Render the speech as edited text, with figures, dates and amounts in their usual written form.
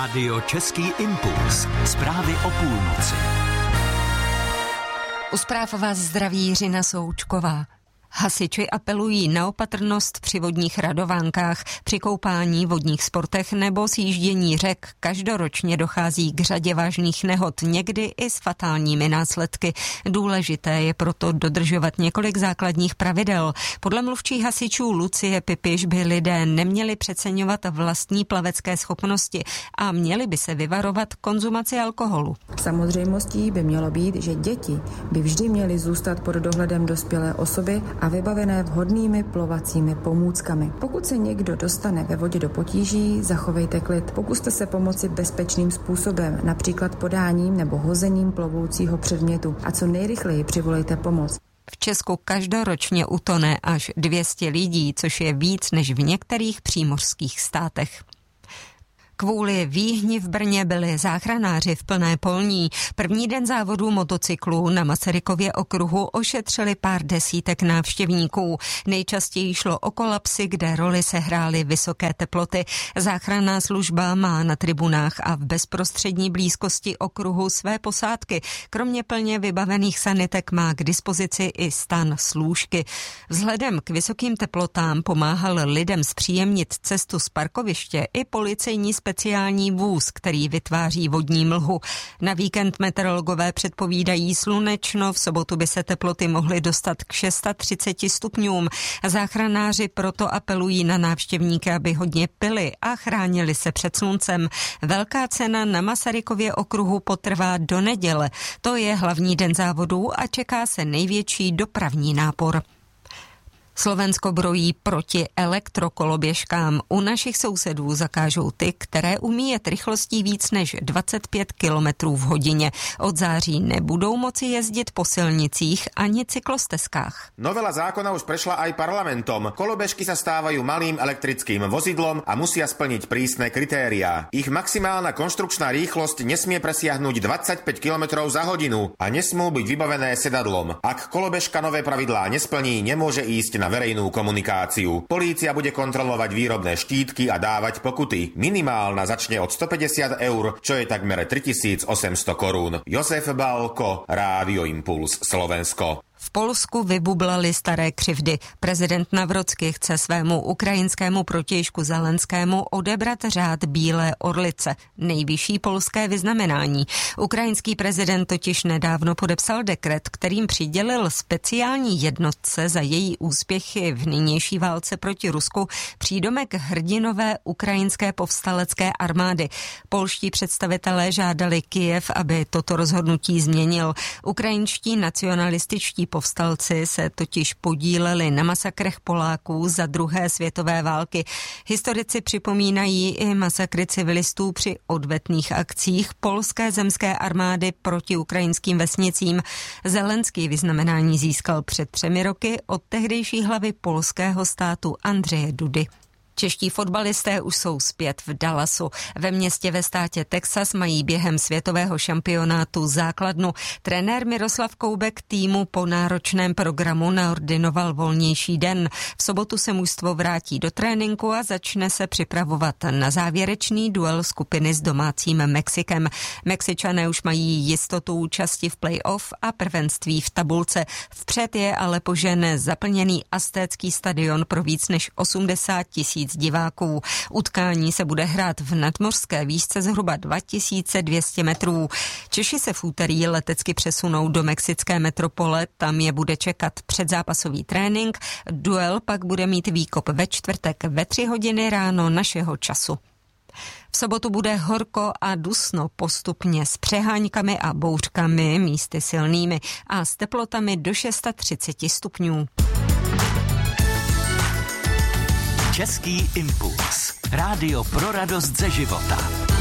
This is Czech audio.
Rádio Český impuls. Zprávy o půlnoci. U zpráv vás zdraví Jiřina Součková. Hasiči apelují na opatrnost při vodních radovánkách, při koupání, vodních sportech nebo sjíždění řek. Každoročně dochází k řadě vážných nehod, někdy i s fatálními následky. Důležité je proto dodržovat několik základních pravidel. Podle mluvčí hasičů Lucie Pipiš by lidé neměli přeceňovat vlastní plavecké schopnosti a měli by se vyvarovat konzumaci alkoholu. Samozřejmostí by mělo být, že děti by vždy měly zůstat pod dohledem dospělé osoby a vybavené vhodnými plovacími pomůckami. Pokud se někdo dostane ve vodě do potíží, zachovejte klid. Pokuste se pomoci bezpečným způsobem, například podáním nebo hozením plovoucího předmětu a co nejrychleji přivolejte pomoc. V Česku každoročně utone až 200 lidí, což je víc než v některých přímořských státech. Kvůli výhni v Brně byli záchranáři v plné polní. První den závodů motocyklů na Masarykově okruhu ošetřili pár desítek návštěvníků. Nejčastěji šlo o kolapsy, kde roli sehrály vysoké teploty. Záchranná služba má na tribunách a v bezprostřední blízkosti okruhu své posádky. Kromě plně vybavených sanitek má k dispozici i stan s lůžky. Vzhledem k vysokým teplotám pomáhal lidem zpříjemnit cestu z parkoviště i policejní speciální vůz, který vytváří vodní mlhu. Na víkend meteorologové předpovídají slunečno, v sobotu by se teploty mohly dostat k 630 stupňům. Záchranáři proto apelují na návštěvníky, aby hodně pili a chránili se před sluncem. Velká cena na Masarykově okruhu potrvá do neděle. To je hlavní den závodů a čeká se největší dopravní nápor. Slovensko brojí proti elektrokoloběžkám. U našich sousedů zakážou ty, které umí jet rychlostí víc než 25 km v hodině. Od září nebudou moci jezdit po silnicích ani cyklostezkách. Novela zákona už prešla aj parlamentom. Kolobežky sa stávajú malým elektrickým vozidlom a musia splniť prísne kritériá. Ich maximálna konštrukčná rýchlosť nesmie presiahnuť 25 km za hodinu a nesmú byť vybavené sedadlom. Ak kolobežka nové pravidlá nesplní, nemôže ísť na verejnú komunikáciu. Polícia bude kontrolovať výrobné štítky a dávať pokuty. Minimálna začne od 150 eur, čo je takmer 3800 korún. Josef Balko, Rádio Impuls, Slovensko. V Polsku vybublaly staré křivdy. Prezident Nawrocki chce svému ukrajinskému protějšku Zelenskému odebrat řád Bílé orlice, nejvyšší polské vyznamenání. Ukrajinský prezident totiž nedávno podepsal dekret, kterým přidělil speciální jednotce za její úspěchy v nynější válce proti Rusku přídomek hrdinové ukrajinské povstalecké armády. Polští představitelé žádali Kyjev, aby toto rozhodnutí změnil. Ukrajinští nacionalističtí povstalci se totiž podíleli na masakrech Poláků za druhé světové války. Historici připomínají i masakry civilistů při odvetných akcích polské zemské armády proti ukrajinským vesnicím. Zelenský vyznamenání získal před 3 roky od tehdejší hlavy polského státu Andřeje Dudy. Čeští fotbalisté už jsou zpět v Dallasu. Ve městě ve státě Texas mají během světového šampionátu základnu. Trenér Miroslav Koubek týmu po náročném programu naordinoval volnější den. V sobotu se mužstvo vrátí do tréninku a začne se připravovat na závěrečný duel skupiny s domácím Mexikem. Mexičané už mají jistotu účasti v play-off a prvenství v tabulce. Vpřed je ale požen zaplněný Aztécký stadion pro víc než 80 000 diváků. Utkání se bude hrát v nadmořské výšce zhruba 2200 metrů. Češi se v úterý letecky přesunou do mexické metropole, tam je bude čekat předzápasový trénink. Duel pak bude mít výkop ve čtvrtek ve 3 hodiny ráno našeho času. V sobotu bude horko a dusno, postupně s přeháňkami a bouřkami, místy silnými a s teplotami do 630 stupňů. Český impuls. Rádio pro radost ze života.